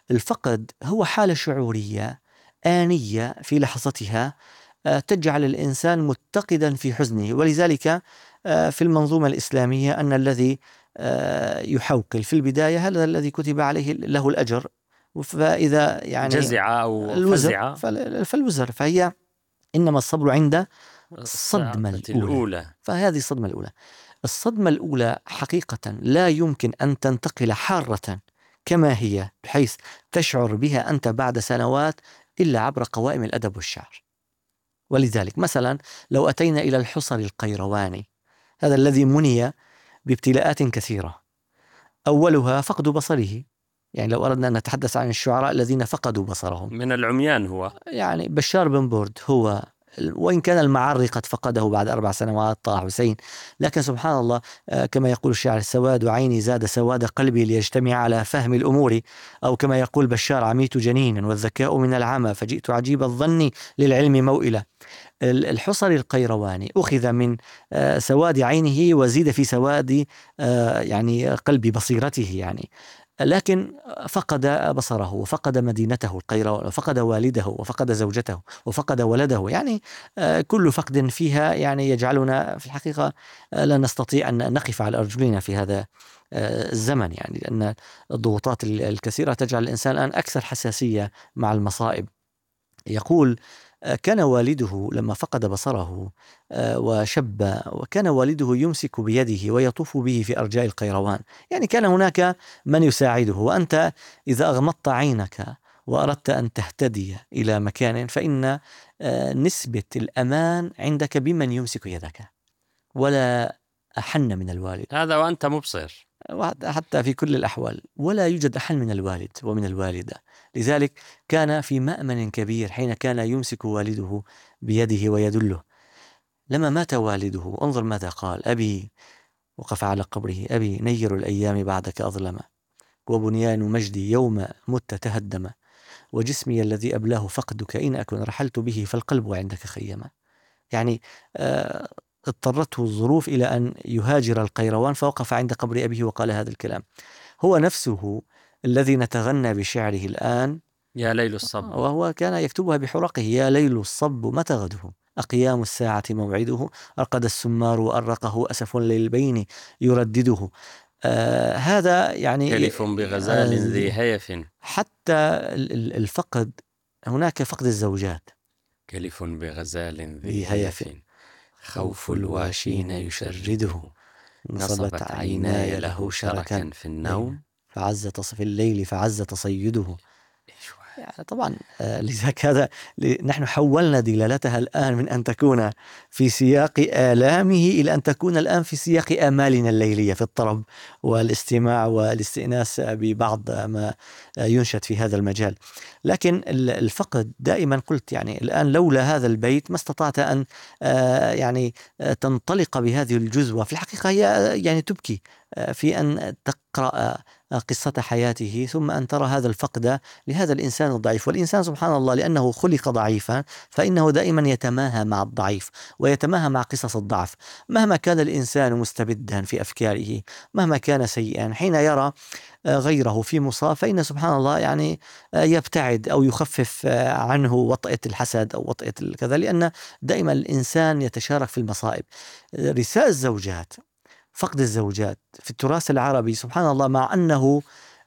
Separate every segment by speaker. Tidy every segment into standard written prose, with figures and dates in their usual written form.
Speaker 1: الفقد هو حالة شعورية آنية في لحظتها، تجعل الإنسان متقدا في حزنه. ولذلك في المنظومة الإسلامية أن الذي يحوقل في البداية هذا الذي كتب عليه له الأجر، فإذا يعني
Speaker 2: جزع أو
Speaker 1: الوزر
Speaker 2: فزع
Speaker 1: فالوزر، فهي إنما الصبر عند الصدمة
Speaker 2: الصعقة
Speaker 1: الأولى.
Speaker 2: الأولى.
Speaker 1: فهذه الصدمة الأولى. الصدمة الأولى حقيقة لا يمكن أن تنتقل حارة كما هي بحيث تشعر بها أنت بعد سنوات إلا عبر قوائم الأدب والشعر. ولذلك مثلا لو أتينا إلى الحصر القيرواني، هذا الذي مني بابتلاءات كثيرة، أولها فقد بصره. يعني لو أردنا أن نتحدث عن الشعراء الذين فقدوا بصرهم،
Speaker 2: من العميان هو
Speaker 1: يعني بشار بن برد هو، وإن كان المعري قد فقده بعد 4 سنوات، طه حسين، لكن سبحان الله كما يقول الشاعر: سواد عيني زاد سواد قلبي ليجتمع على فهم الأمور. أو كما يقول بشار: عميت جنينا والذكاء من العمى فجئت عجيب الظن للعلم موئلا. الحصري القيرواني أخذ من سواد عينه وزيد في سواد يعني قلب بصيرته يعني، لكن فقد بصره وفقد مدينته القيروان وفقد والده وفقد زوجته وفقد ولده. يعني كل فقد فيها يعني يجعلنا في الحقيقة لا نستطيع أن نقف على أرجلنا في هذا الزمن، يعني لأن الضغوطات الكثيرة تجعل الإنسان الآن أكثر حساسية مع المصائب. يقول: كان والده لما فقد بصره وشب، وكان والده يمسك بيده ويطوف به في أرجاء القيروان. يعني كان هناك من يساعده. وأنت إذا أغمضت عينك وأردت أن تهتدي إلى مكان فإن نسبة الأمان عندك بمن يمسك يدك، ولا أحن من الوالد.
Speaker 2: هذا وأنت مبصر.
Speaker 1: حتى في كل الأحوال ولا يوجد أحن من الوالد ومن الوالدة. لذلك كان في مأمن كبير حين كان يمسك والده بيده ويدله. لما مات والده انظر ماذا قال: أبي، وقف على قبره: أبي نير الأيام بعدك أظلم، وبنيان مجدي يوم مت تهدم، وجسمي الذي أبلاه فقدك إن أكن رحلت به فالقلب عندك خيما. يعني اضطرته الظروف إلى أن يهاجر القيروان، فوقف عند قبر أبيه وقال هذا الكلام. هو نفسه الذي نتغنى بشعره الآن:
Speaker 2: يا ليل الصب.
Speaker 1: وهو كان يكتبها بحرقه: يا ليل الصب متى غده، أقيام الساعة موعده، أرقد السمار وأرقه أسف للبين يردده. هذا يعني
Speaker 2: كلف بغزال ذي هيف.
Speaker 1: حتى الفقد، هناك فقد الزوجات:
Speaker 2: كلف بغزال ذي
Speaker 1: ذي هيف،
Speaker 2: هيف، خوف الواشين يشرده، نصبت عيناي له شركا في النوم،
Speaker 1: في الليل فعز تصيده. يعني طبعا لذلك هذا نحن حولنا دلالتها الآن من أن تكون في سياق آلامه إلى أن تكون الآن في سياق آمالنا الليلية في الطرب والاستماع والاستئناس ببعض ما ينشد في هذا المجال. لكن الفقد دائما قلت يعني الآن لولا هذا البيت ما استطعت أن يعني تنطلق بهذه الجزوة. في الحقيقة هي يعني تبكي في أن تقرأ قصة حياته ثم أن ترى هذا الفقد لهذا الإنسان الضعيف. والإنسان سبحان الله لأنه خلق ضعيفا فإنه دائما يتماهى مع الضعيف ويتماهى مع قصص الضعف. مهما كان الإنسان مستبدا في أفكاره، مهما كان سيئا، حين يرى غيره في مصاب فإن سبحان الله يعني يبتعد أو يخفف عنه وطأة الحسد أو وطأة كذا، لأن دائما الإنسان يتشارك في المصائب. رثاء الزوجات، فقد الزوجات في التراث العربي سبحان الله، مع أنه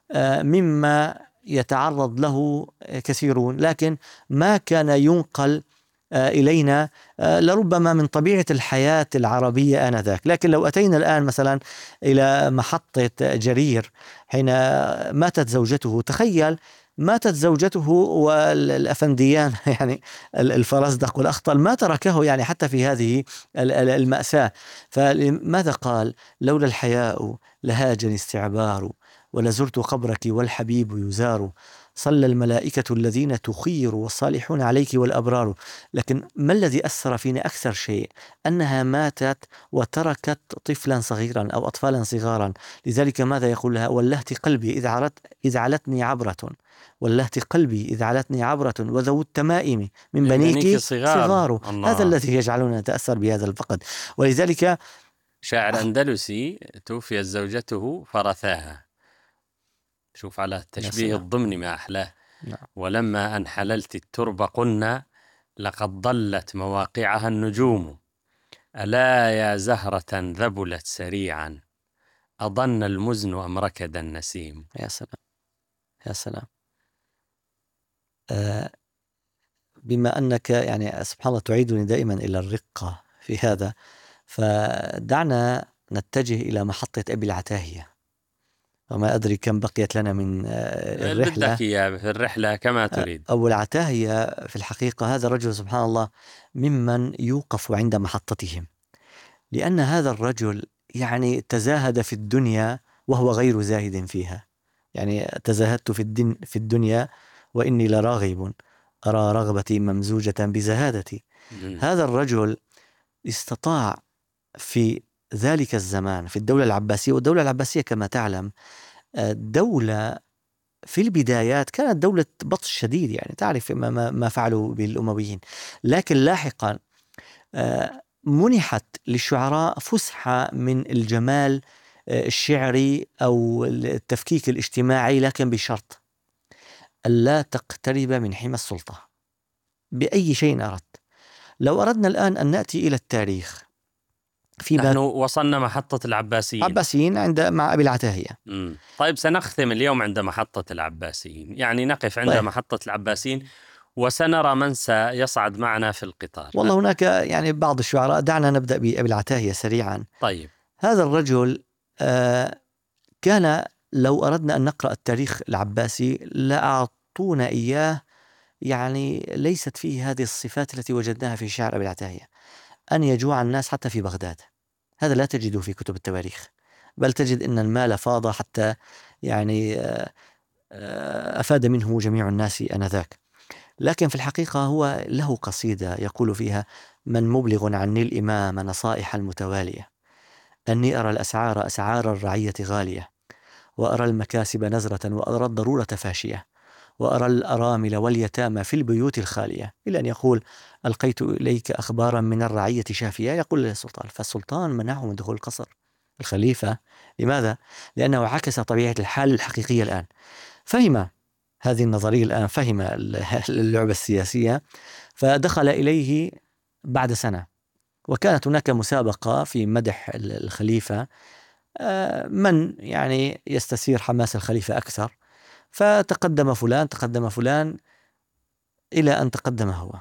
Speaker 1: مما يتعرض له كثيرون، لكن ما كان ينقل إلينا لربما من طبيعة الحياة العربية آنذاك. لكن لو أتينا الآن مثلا إلى محطة جرير حين ماتت زوجته، تخيل ماتت زوجته والأفنديان يعني الفرزدق والأخطل ما تركه يعني حتى في هذه المأساة. فماذا قال: لولا الحياء لهاجني استعبار، ولزرت قبرك والحبيب يزار، صلى الملائكة الذين تخير والصالحون عليك والأبرار. لكن ما الذي أثر فينا أكثر شيء؟ أنها ماتت وتركت طفلا صغيرا أو أطفالا صغارا. لذلك ماذا يقول لها: ولهت قلبي إذ علتني عبرة، ولهت قلبي إذ علتني عبرة، وذو التمائم من بنيك صغار. هذا الذي يجعلنا نتأثر بهذا الفقد. ولذلك
Speaker 2: شاعر أندلسي توفيت زوجته فرثاها، شوف على التشبيه الضمني ما أحلاه. ولما أن حللت التربة قلنا لقد ضلت مواقعها النجوم، ألا يا زهرة ذبلت سريعا، أضن المزن أم ركد النسيم.
Speaker 1: يا سلام يا سلام. بما أنك يعني سبحان الله تعيدني دائما إلى الرقة في هذا، فدعنا نتجه إلى محطة أبي العتاهية، وما أدري كم بقيت لنا من الرحلة.
Speaker 2: بدك في الرحلة كما تريد.
Speaker 1: أبو العتاهية في الحقيقة هذا الرجل سبحان الله ممن يوقف عند محطتهم، لأن هذا الرجل يعني تزاهد في الدنيا وهو غير زاهد فيها. يعني تزاهدت في الدنيا وإني لراغب، أرى رغبتي ممزوجة بزهادتي. هذا الرجل استطاع في ذلك الزمان في الدولة العباسية، والدولة العباسية كما تعلم دولة في البدايات كانت دولة بطش شديد، يعني تعرف ما فعلوا بالأمويين، لكن لاحقا منحت للشعراء فسحة من الجمال الشعري أو التفكيك الاجتماعي، لكن بشرط ألا تقترب من حمى السلطة بأي شيء أردت. لو أردنا الآن أن نأتي إلى التاريخ،
Speaker 2: نحن وصلنا محطة العباسيين
Speaker 1: مع أبي العتاهية.
Speaker 2: طيب سنختم اليوم عند محطة العباسيين، يعني نقف عند محطة العباسيين وسنرى من سيصعد معنا في القطار.
Speaker 1: والله هناك يعني بعض الشعراء، دعنا نبدأ بأبي العتاهية سريعا.
Speaker 2: طيب
Speaker 1: هذا الرجل كان لو أردنا أن نقرأ التاريخ العباسي لأعطونا إياه، يعني ليست فيه هذه الصفات التي وجدناها في شعر أبي العتاهية. أن يجوع الناس حتى في بغداد، هذا لا تجده في كتب التواريخ، بل تجد أن المال فاض حتى يعني أفاد منه جميع الناس آنذاك. لكن في الحقيقة هو له قصيدة يقول فيها: من مبلغ عني الإمام نصائح المتوالية، أني أرى الأسعار أسعار الرعية غالية، وأرى المكاسب نزرة، وأرى الضرورة فاشية، وأرى الأرامل واليتامى في البيوت الخالية، إلى أن يقول: ألقيت إليك أخبارا من الرعية شافية. يقول للسلطان، فالسلطان منعه من دخول القصر. الخليفة لماذا؟ لأنه عكس طبيعة الحال الحقيقية الآن، فهم هذه النظرية الآن، فهم اللعبة السياسية، فدخل إليه بعد سنة. وكانت هناك مسابقة في مدح الخليفة، من يعني يستثير حماس الخليفة أكثر، فتقدم فلان تقدم فلان إلى أن تقدم هو.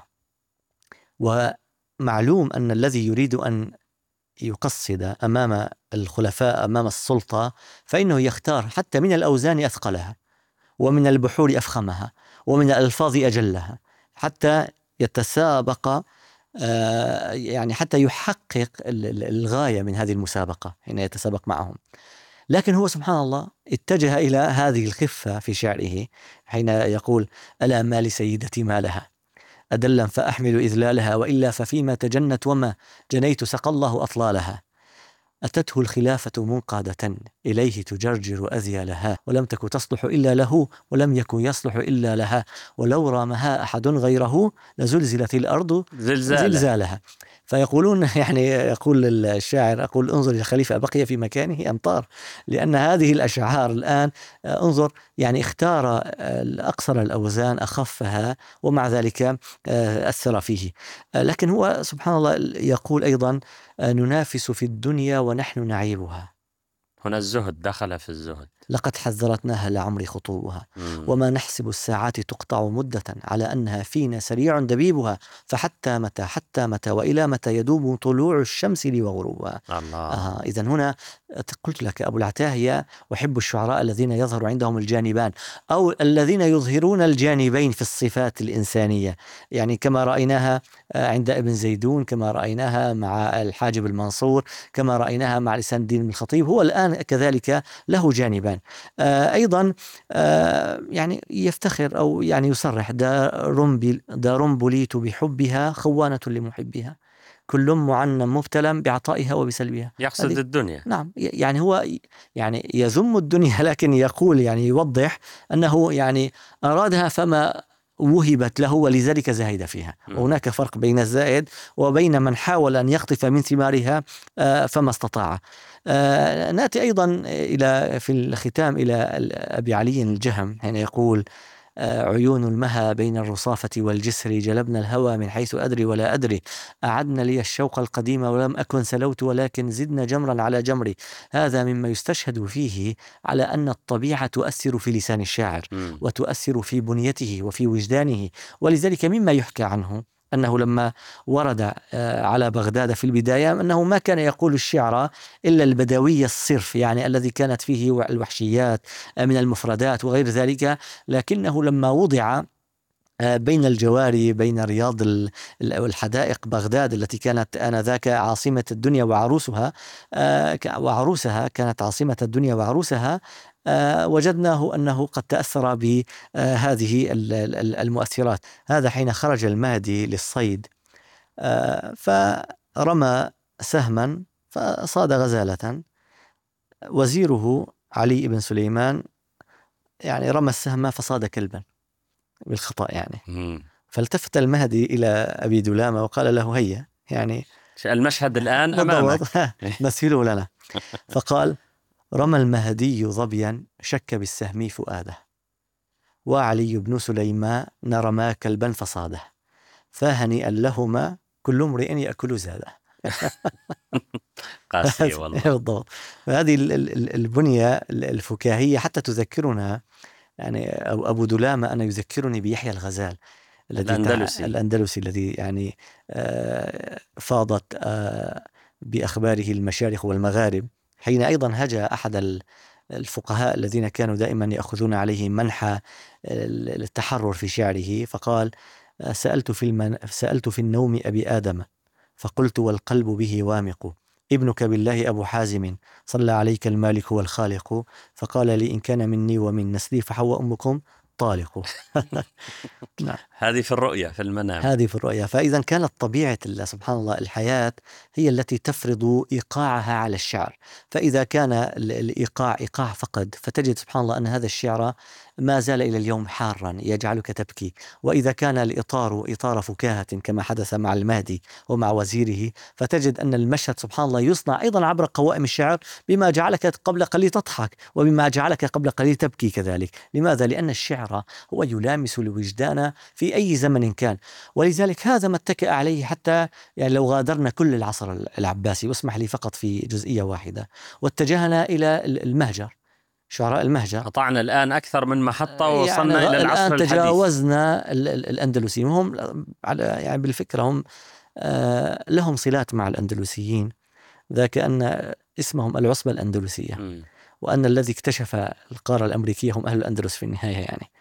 Speaker 1: ومعلوم أن الذي يريد أن يقصد أمام الخلفاء أمام السلطة فإنه يختار حتى من الأوزان أثقلها، ومن البحور أفخمها، ومن الألفاظ أجلها، حتى يتسابق، يعني حتى يحقق الغاية من هذه المسابقة حين يتسابق معهم. لكن هو سبحان الله اتجه إلى هذه الخفة في شعره حين يقول: ألا ما لسيدتي ما لها، أدلا فأحمل إذلالها، وإلا ففيما تجنت وما جنيت سقى الله أطلالها. أتته الخلافة منقادة إليه تجرجر أذيالها، ولم تك تصلح إلا له، ولم يكن يصلح إلا لها، ولو رامها أحد غيره لزلزلت الأرض زلزالها. فيقولون يعني يقول الشاعر: أقول انظر الخليفة بقي في مكانه أمطار، لأن هذه الأشعار الآن انظر يعني اختار أقصر الأوزان أخفها، ومع ذلك أثر فيه. لكن هو سبحان الله يقول أيضا: ننافس في الدنيا ونحن نعيبها.
Speaker 2: هنا الزهد دخل في الزهد.
Speaker 1: لقد حذرتناها لعمري خطوبها، وما نحسب الساعات تقطع مدة على أنها فينا سريع دبيبها، فحتى متى حتى متى وإلى متى يدوب طلوع الشمس لي وغروبها. إذن هنا قلت لك أبو العتاهية أحب الشعراء الذين يظهر عندهم الجانبان، أو الذين يظهرون الجانبين في الصفات الإنسانية، يعني كما رأيناها عند ابن زيدون، كما رأيناها مع الحاجب المنصور، كما رأيناها مع لسان الدين الخطيب. هو الآن كذلك له جانبان. أيضا يعني يفتخر أو يعني يصرح: دار بليت بحبها خوانة لمحبها، كل معنى مبتلى بعطائها وبسلبها.
Speaker 2: يقصد الدنيا.
Speaker 1: نعم، يعني هو يعني يذم الدنيا، لكن يقول يعني يوضح أنه يعني أرادها فما وهبت له ولذلك زهد فيها. وهناك فرق بين الزائد وبين من حاول أن يقطف من ثمارها فما استطاع. نأتي أيضا في الختام إلى أبي علي الجهم حين يقول: عيون المها بين الرصافة والجسر، جلبنا الهوى من حيث أدري ولا أدري، أعدنا لي الشوق القديم ولم أكن سلوت، ولكن زدنا جمرا على جمري. هذا مما يستشهد فيه على أن الطبيعة تؤثر في لسان الشاعر وتؤثر في بنيته وفي وجدانه. ولذلك مما يحكى عنه أنه لما ورد على بغداد في البداية أنه ما كان يقول الشعر إلا البدوي الصرف، يعني الذي كانت فيه الوحشيات من المفردات وغير ذلك، لكنه لما وضع بين الجواري بين رياض والحدائق بغداد التي كانت آنذاك عاصمة الدنيا وعروسها كانت عاصمة الدنيا وعروسها، وجدناه أنه قد تأثر بهذه المؤثرات. هذا حين خرج المهدي للصيد فرمى سهما فصاد غزالة، وزيره علي بن سليمان يعني رمى السهم فصاد كلبا بالخطأ يعني. فالتفت المهدي إلى أبي دلامة وقال له: هيا، يعني
Speaker 2: المشهد الآن أمامك،
Speaker 1: مثله لنا. فقال: رمى المهدي ظبيا شك بالسهم فؤاده، وعلي بن سليمان رمى كلبا فصاده، فهنيئا لهما كل امرئ يأكل زاده.
Speaker 2: قاسي والله.
Speaker 1: بالضبط. هذه البنية الفكاهية حتى تذكرنا، يعني أبو دلامة أنا يذكرني بيحيى الغزال الأندلسي الذي يعني فاضت بأخباره المشارق والمغارب، حين أيضا هجا أحد الفقهاء الذين كانوا دائما يأخذون عليه منحى التحرر في شعره، فقال: سألت في النوم أبي آدم فقلت والقلب به وامق، ابنك بالله أبو حازم صلى عليك المالك والخالق، فقال لي: إن كان مني ومن نسلي فحواء أمكم طالق.
Speaker 2: نعم. هذه في الرؤية في المنام،
Speaker 1: هذه في الرؤية. فإذا كانت طبيعة الله سبحان الله الحياة هي التي تفرض إيقاعها على الشعر. فإذا كان الإيقاع إيقاع فقد، فتجد سبحان الله أن هذا الشعر ما زال إلى اليوم حارا يجعلك تبكي. وإذا كان الإطار إطار فكاهة كما حدث مع المهدي ومع وزيره، فتجد أن المشهد سبحان الله يصنع أيضا عبر قوائم الشعر بما جعلك قبل قليل تضحك وبما جعلك قبل قليل تبكي كذلك. لماذا؟ لأن الشعر هو يلامس الوجدان في أي زمن كان. ولذلك هذا ما اتكأ عليه حتى يعني لو غادرنا كل العصر العباسي، واسمح لي فقط في جزئية واحدة، واتجهنا إلى المهجر، شعراء المهجر،
Speaker 2: قطعنا الآن أكثر من محطة ووصلنا
Speaker 1: يعني
Speaker 2: إلى العصر
Speaker 1: الآن
Speaker 2: الحديث.
Speaker 1: تجاوزنا الأندلسيين، وهم يعني بالفكرة هم لهم صلات مع الأندلسيين، ذاك أن اسمهم العصبة الأندلسية، وأن الذي اكتشف القارة الأمريكية هم أهل الأندلس في النهاية يعني.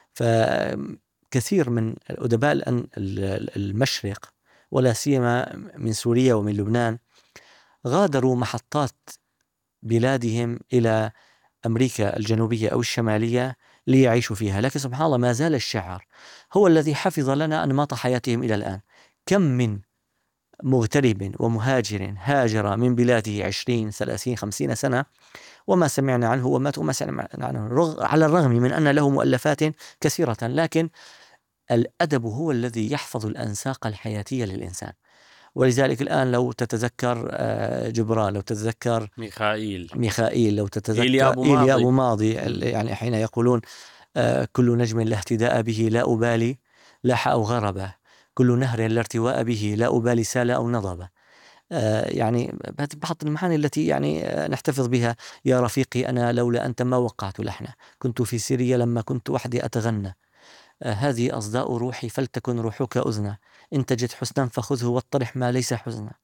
Speaker 1: فكثير من أدباء المشرق ولا سيما من سوريا ومن لبنان غادروا محطات بلادهم إلى أمريكا الجنوبية أو الشمالية ليعيشوا فيها، لكن سبحان الله ما زال الشعر هو الذي حفظ لنا أنماط حياتهم إلى الآن. كم من مغترب ومهاجر هاجر من بلاده 20 30 50 سنة وما سمعنا عنه ومات وما سمعنا عنه، على الرغم من أن له مؤلفات كثيرة، لكن الأدب هو الذي يحفظ الأنساق الحياتية للإنسان. ولذلك الآن لو تتذكر جبران، لو تتذكر ميخائيل، لو تتذكر إيليا أبو ماضي، يعني حين يقولون كل نجم لا اهتداء به لا أبالي لاح أو غرب، كل نهر لا ارتواء به لا أبالي سال أو نضب. يعني بعض المعاني التي يعني نحتفظ بها: يا رفيقي أنا لولا أنت ما وقعت لحنا، كنت في سيريا لما كنت وحدي أتغنى، هذه أصداء روحي فلتكن روحك أذنى، إن تجد حسنا فخذه واطرح ما ليس حزنا،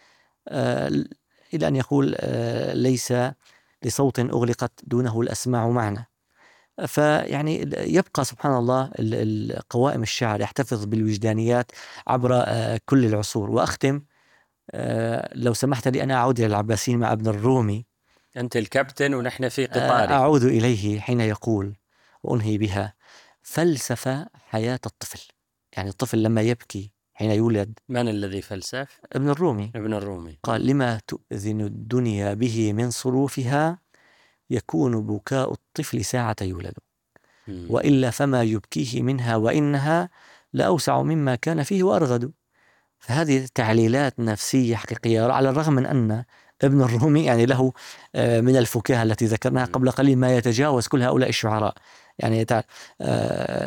Speaker 1: إلى أن يقول ليس لصوت أغلقت دونه الأسماع معنا. فيعني يبقى سبحان الله قوائم الشعر يحتفظ بالوجدانيات عبر كل العصور. وأختم لو سمحت لي أنا أعود إلى العباسيين مع ابن الرومي.
Speaker 2: أنت الكابتن ونحن في قطاري.
Speaker 1: أعود إليه حين يقول وأنهي بها: فلسفة حياة الطفل، يعني الطفل لما يبكي حين يولد.
Speaker 2: من الذي فلسف؟
Speaker 1: ابن الرومي.
Speaker 2: ابن الرومي
Speaker 1: قال: لما تؤذن الدنيا به من صروفها يكون بكاء الطفل ساعة يولد. وإلا فما يبكيه منها وإنها لأوسع مما كان فيه وأرغد. فهذه تعليلات نفسية حقيقية، على الرغم من أن ابن الرومي يعني له من الفكاهة التي ذكرناها قبل قليل ما يتجاوز كل هؤلاء الشعراء. يعني